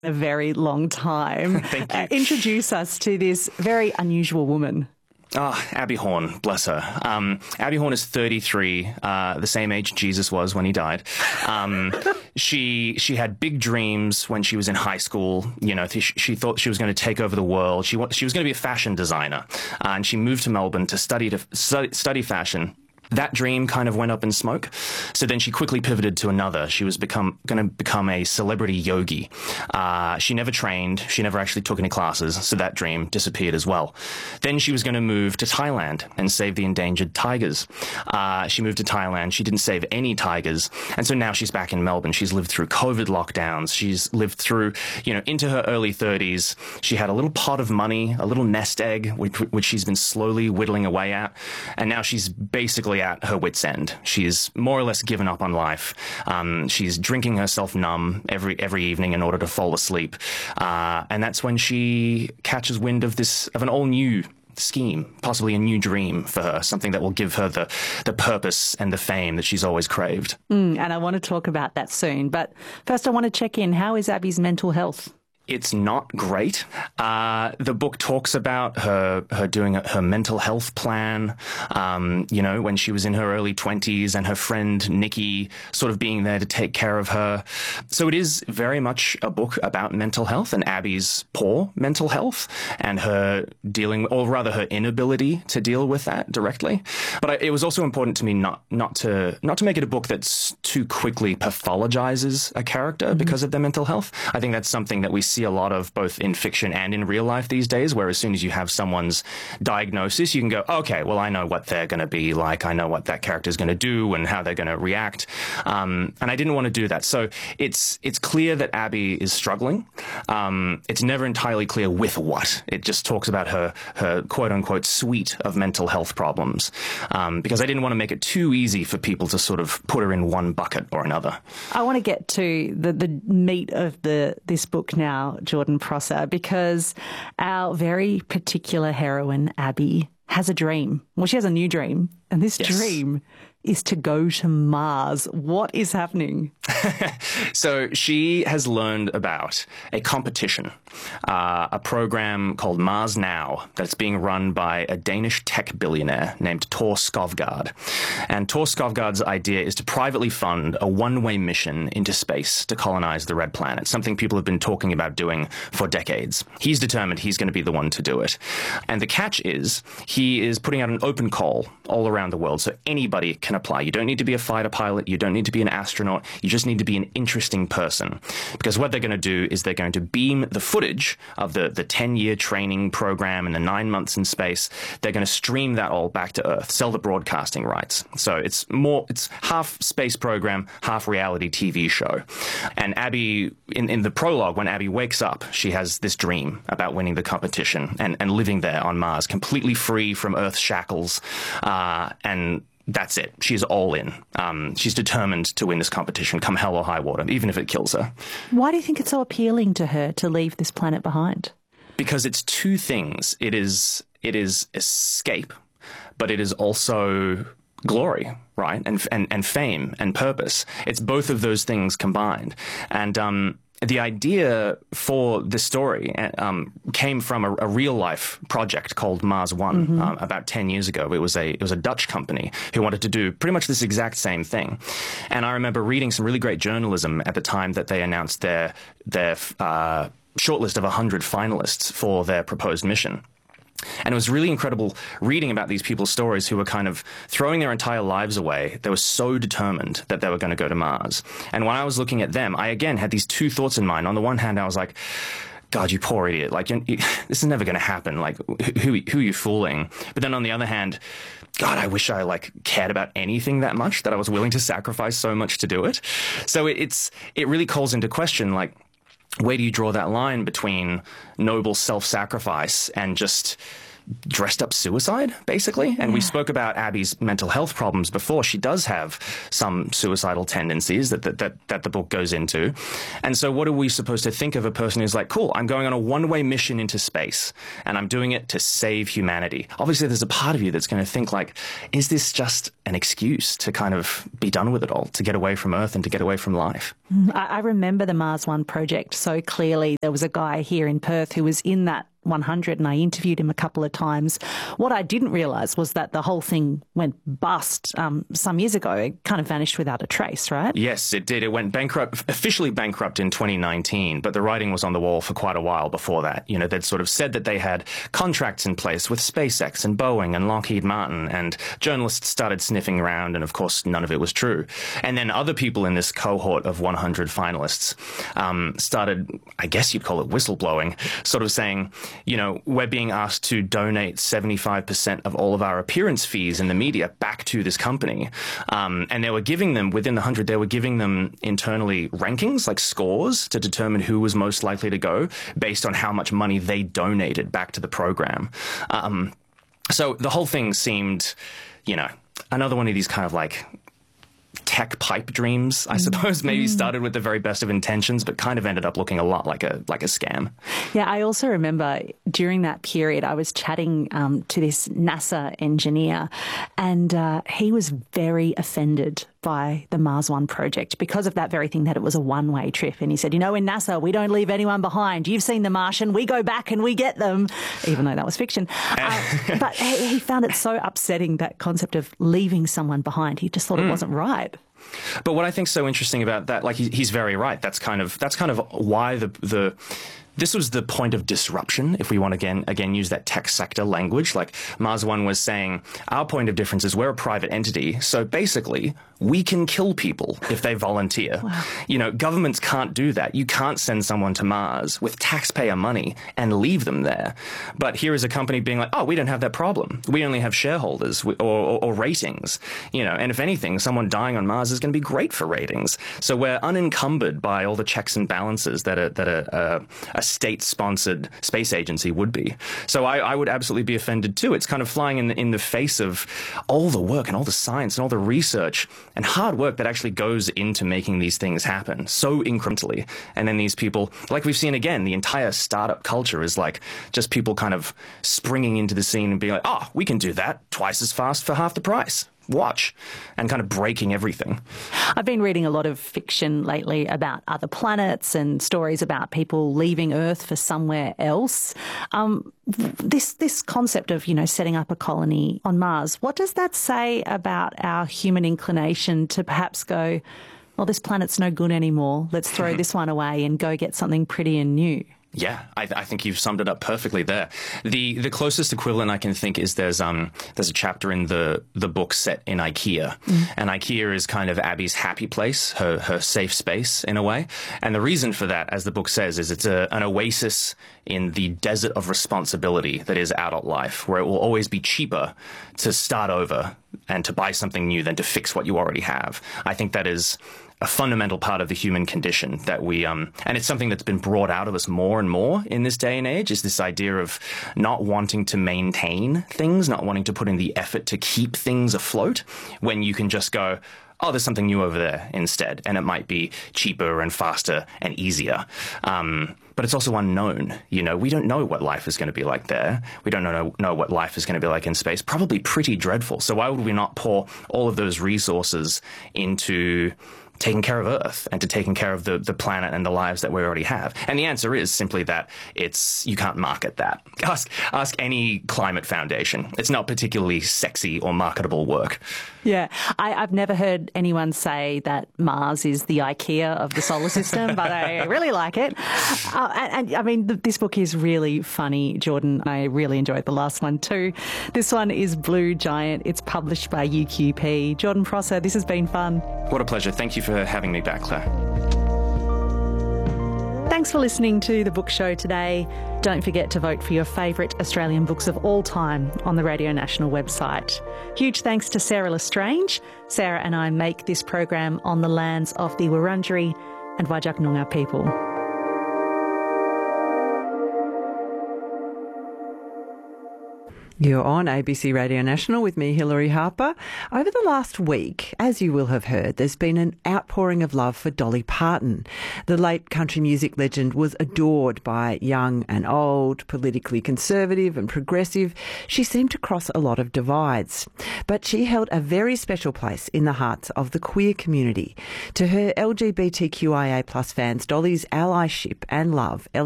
A very long time. Thank you. Introduce us to this very unusual woman. Abby Horn, bless her. Abby Horn is 33, the same age Jesus was when he died. She had big dreams when she was in high school. You know, she thought she was going to take over the world. She was going to be a fashion designer, and she moved to Melbourne to study fashion. That dream kind of went up in smoke. So then she quickly pivoted to another. She was going to become a celebrity yogi. She never trained. She never actually took any classes. So that dream disappeared as well. Then she was going to move to Thailand and save the endangered tigers. She moved to Thailand. She didn't save any tigers. And so now she's back in Melbourne. She's lived through COVID lockdowns. She's lived through, into her early 30s. She had a little pot of money, a little nest egg, which she's been slowly whittling away at. And now she's basically at her wit's end. She's more or less given up on life. She's drinking herself numb every evening in order to fall asleep. And that's when she catches wind of an all new scheme, possibly a new dream for her, something that will give her the purpose and the fame that she's always craved. And I want to talk about that soon. But first I want to check in. How is Abby's mental health? It's not great. The book talks about her doing her mental health plan, when she was in her early 20s, and her friend Nikki sort of being there to take care of her. So it is very much a book about mental health and Abby's poor mental health and her her inability to deal with that directly. But it was also important to me not to make it a book that's too quickly pathologizes a character because of their mental health. I think that's something that we see a lot of both in fiction and in real life these days, where as soon as you have someone's diagnosis, you can go, okay, well, I know what they're going to be like. I know what that character is going to do and how they're going to react. And I didn't want to do that. So it's clear that Abby is struggling. It's never entirely clear with what. It just talks about her quote unquote suite of mental health problems, because I didn't want to make it too easy for people to sort of put her in one bucket or another. I want to get to the meat of this book now, Jordan Prosser, because our very particular heroine, Abby, has a dream. Well, she has a new dream, and this dream is to go to Mars. What is happening? So she has learned about a competition, a program called Mars Now that's being run by a Danish tech billionaire named Tor Skovgaard. And Tor Skovgaard's idea is to privately fund a one-way mission into space to colonize the Red Planet, something people have been talking about doing for decades. He's determined he's going to be the one to do it. And the catch is he is putting out an open call all around the world, so anybody can apply. You don't need to be a fighter pilot. You don't need to be an astronaut. You just need to be an interesting person. Because what they're going to do is they're going to beam the footage of the 10-year training program and the 9 months in space. They're going to stream that all back to Earth, sell the broadcasting rights. So it's half space program, half reality TV show. And Abby, in the prologue, when Abby wakes up, she has this dream about winning the competition and living there on Mars, completely free from Earth's shackles, and that's it. She's all in. She's determined to win this competition, come hell or high water, even if it kills her. Why do you think it's so appealing to her to leave this planet behind? Because it's two things. It is escape, but it is also glory, right? And fame and purpose. It's both of those things combined. And the idea for this story came from a real-life project called Mars One about 10 years ago. It was a Dutch company who wanted to do pretty much this exact same thing. And I remember reading some really great journalism at the time that they announced their shortlist of 100 finalists for their proposed mission. And it was really incredible reading about these people's stories who were kind of throwing their entire lives away. They were so determined that they were going to go to Mars. And when I was looking at them, I again had these two thoughts in mind. On the one hand, I was like, God, you poor idiot. Like, this is never going to happen. Like, who are you fooling? But then on the other hand, God, I wish I cared about anything that much, that I was willing to sacrifice so much to do it. So it really calls into question, where do you draw that line between noble self-sacrifice and just dressed up suicide, basically. And we spoke about Abby's mental health problems before. She does have some suicidal tendencies that the book goes into. And so what are we supposed to think of a person who's like, cool, I'm going on a one-way mission into space and I'm doing it to save humanity? Obviously, there's a part of you that's going to think like, is this just an excuse to kind of be done with it all, to get away from Earth and to get away from life? I remember the Mars One project so clearly. There was a guy here in Perth who was in that 100 and I interviewed him a couple of times. What I didn't realise was that the whole thing went bust some years ago. It kind of vanished without a trace, right? Yes, it did. It went bankrupt, officially bankrupt in 2019, but the writing was on the wall for quite a while before that. You know, they'd sort of said that they had contracts in place with SpaceX and Boeing and Lockheed Martin, and journalists started sniffing around, and of course none of it was true. And then other people in this cohort of 100 finalists started, I guess you'd call it whistleblowing, sort of saying, you know, we're being asked to donate 75% of all of our appearance fees in the media back to this company. And they were giving them, within the 100, they were giving them internally rankings, like scores, to determine who was most likely to go based on how much money they donated back to the program. So the whole thing seemed, you know, another one of these kind of like tech pipe dreams, I suppose. Maybe started with the very best of intentions, but kind of ended up looking a lot like a scam. Yeah, I also remember during that period, I was chatting to this NASA engineer, and he was very offended by the Mars One project because of that very thing, that it was a one-way trip. And he said, you know, in NASA, we don't leave anyone behind. You've seen The Martian, we go back and we get them, even though that was fiction. But he found it so upsetting, that concept of leaving someone behind. He just thought it wasn't right. But what I think is so interesting about that, like he's very right. That's kind of why this was the point of disruption, if we want to again use that tech sector language. Like Mars One was saying, our point of difference is we're a private entity, so basically we can kill people if they volunteer. Wow. You know, governments can't do that. You can't send someone to Mars with taxpayer money and leave them there. But here is a company being like, oh, we don't have that problem. We only have shareholders or ratings. You know, and if anything, someone dying on Mars is going to be great for ratings. So we're unencumbered by all the checks and balances that a state-sponsored space agency would be. So I would absolutely be offended too. It's kind of flying in the face of all the work and all the science and all the research and hard work that actually goes into making these things happen so incrementally. And then these people, like we've seen again, the entire startup culture is like just people kind of springing into the scene and being like, oh, we can do that twice as fast for half the price. Watch, and kind of breaking everything. I've been reading a lot of fiction lately about other planets and stories about people leaving Earth for somewhere else. This concept of, you know, setting up a colony on Mars, what does that say about our human inclination to perhaps go, well, this planet's no good anymore, let's throw this one away and go get something pretty and new? Yeah, I think you've summed it up perfectly there. The closest equivalent I can think is there's a chapter in the book set in IKEA, and IKEA is kind of Abby's happy place, her safe space in a way. And the reason for that, as the book says, is it's an oasis in the desert of responsibility that is adult life, where it will always be cheaper to start over and to buy something new than to fix what you already have. I think that is a fundamental part of the human condition that we, and it's something that's been brought out of us more and more in this day and age, is this idea of not wanting to maintain things, not wanting to put in the effort to keep things afloat, when you can just go, oh, there's something new over there instead, and it might be cheaper and faster and easier. But it's also unknown. You know, we don't know what life is going to be like there. We don't know what life is going to be like in space. Probably pretty dreadful. So why would we not pour all of those resources into taking care of Earth and to taking care of the planet and the lives that we already have? And the answer is simply that you can't market that. Ask any climate foundation. It's not particularly sexy or marketable work. Yeah, I've never heard anyone say that Mars is the IKEA of the solar system, but I really like it. And I mean, this book is really funny, Jordan. I really enjoyed the last one too. This one is Blue Giant. It's published by UQP. Jordan Prosser, this has been fun. What a pleasure. Thank you for having me back, Claire. Thanks for listening to The Book Show today. Don't forget to vote for your favourite Australian books of all time on the Radio National website. Huge thanks to Sarah Lestrange. Sarah and I make this program on the lands of the Wurundjeri and Whadjuk Noongar people. You're on ABC Radio National with me, Hilary Harper. Over the last week, as you will have heard, there's been an outpouring of love for Dolly Parton. The late country music legend was adored by young and old, politically conservative and progressive. She seemed to cross a lot of divides. But she held a very special place in the hearts of the queer community. To her LGBTQIA+ fans, Dolly's allyship and love